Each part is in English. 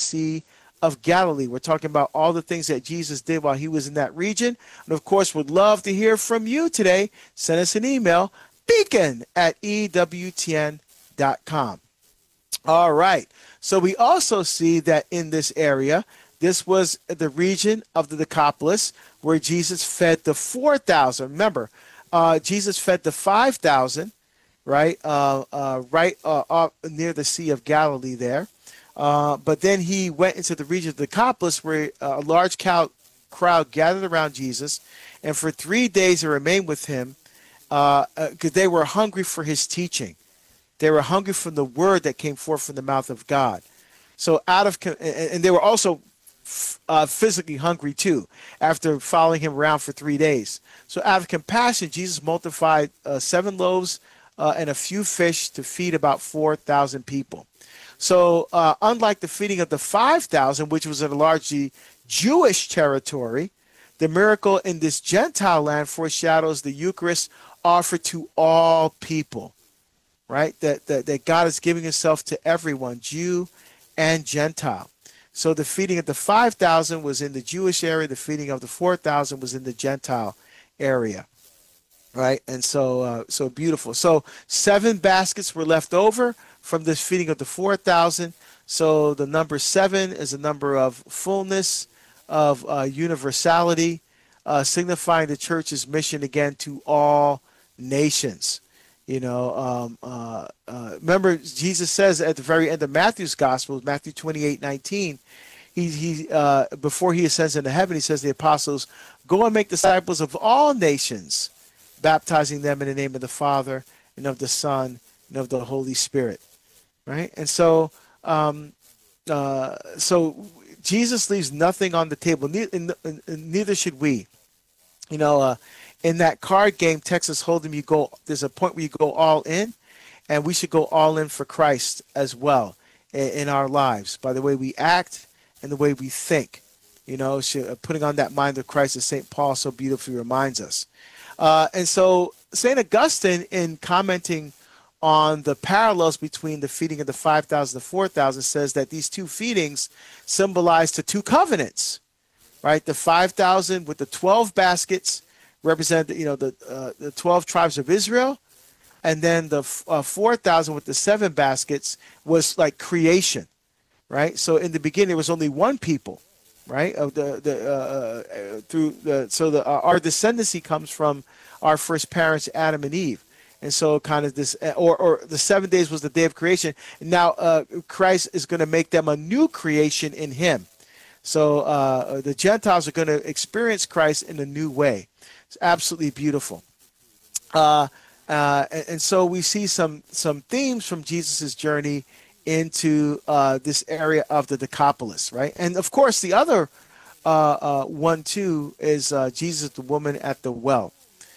Sea of Galilee. We're talking about all the things that Jesus did while he was in that region. And of course, would love to hear from you today. Send us an email, beacon@ewtn.com. All right. So we also see that in this area, this was the region of the Decapolis where Jesus fed the 4,000. Remember, Jesus fed the 5,000, right? Near the Sea of Galilee there. But then he went into the region of the Decapolis where a large crowd gathered around Jesus. And for 3 days they remained with him because they were hungry for his teaching. They were hungry from the word that came forth from the mouth of God. So and they were also physically hungry too after following him around for 3 days. So out of compassion, Jesus multiplied 7 loaves and a few fish to feed about 4,000 people. So unlike the feeding of the 5,000, which was in a largely Jewish territory, the miracle in this Gentile land foreshadows the Eucharist offered to all people. Right? That God is giving himself to everyone, Jew and Gentile. So the feeding of the 5,000 was in the Jewish area. The feeding of the 4,000 was in the Gentile area. Right? And so beautiful. So 7 baskets were left over from this feeding of the 4,000. So the number 7 is a number of fullness, of universality, signifying the church's mission again to all nations. Remember, Jesus says at the very end of Matthew's Gospel, Matthew 28:19, he before he ascends into heaven, he says to the apostles, "Go and make disciples of all nations, baptizing them in the name of the Father and of the Son and of the Holy Spirit." Right, and so Jesus leaves nothing on the table. Neither should we. In that card game, Texas Hold'em, there's a point where you go all in, and we should go all in for Christ as well in our lives by the way we act and the way we think. Putting on that mind of Christ, as St. Paul so beautifully reminds us. And so St. Augustine, in commenting on the parallels between the feeding of the 5,000 and the 4,000, says that these two feedings symbolize the two covenants, right? The 5,000 with the 12 baskets represent the 12 tribes of Israel, and then the 4,000 with the 7 baskets was like creation, right? So in the beginning there was only one people, right? Our descendancy comes from our first parents, Adam and Eve, and so kind of this, or the 7 days was the day of creation. And now Christ is going to make them a new creation in Him. So the Gentiles are going to experience Christ in a new way. It's absolutely beautiful. And so we see some themes from Jesus's journey into this area of the Decapolis, right? And of course, the other one too is Jesus, the woman at the well.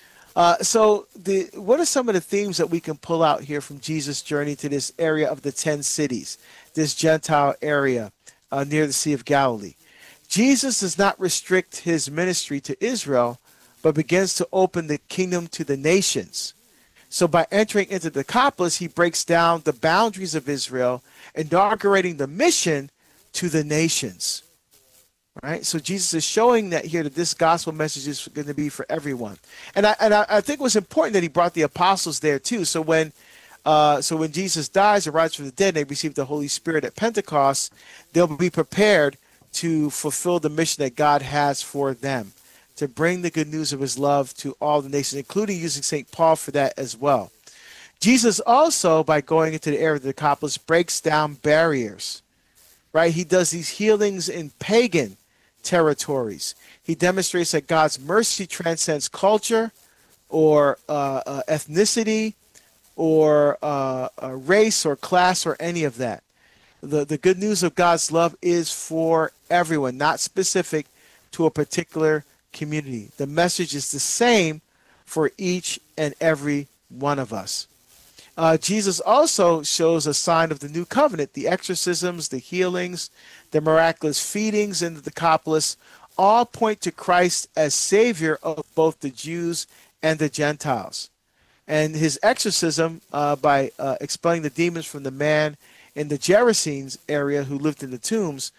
What are some of the themes that we can pull out here from Jesus' journey to this area of the 10 cities, this Gentile area near the Sea of Galilee? Jesus does not restrict his ministry to Israel, but begins to open the kingdom to the nations. So by entering into the Decapolis, he breaks down the boundaries of Israel, inaugurating the mission to the nations. Right? So Jesus is showing that here that this gospel message is going to be for everyone. And I think it was important that he brought the apostles there too. So when Jesus dies and rises from the dead and they receive the Holy Spirit at Pentecost, they'll be prepared to fulfill the mission that God has for them, to bring the good news of his love to all the nations, including using St. Paul for that as well. Jesus also, by going into the area of the Decapolis, breaks down barriers, right? He does these healings in pagan territories. He demonstrates that God's mercy transcends culture or ethnicity or race or class or any of that. The good news of God's love is for everyone, not specific to a particular community. The message is the same for each and every one of us. Jesus also shows a sign of the new covenant. The exorcisms, the healings, the miraculous feedings in the Decapolis all point to Christ as Savior of both the Jews and the Gentiles. And his exorcism, by expelling the demons from the man in the Gerasenes area who lived in the tombs,